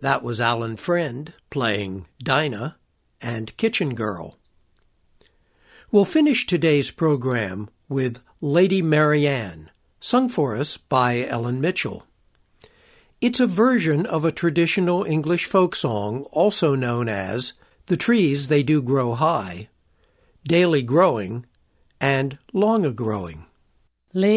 That was Alan Friend playing Dinah and Kitchen Girl. We'll finish today's program with Lady Marianne, sung for us by Ellen Mitchell. It's a version of a traditional English folk song also known as The Trees They Do Grow High, Daily Growing, and Long A-Growing.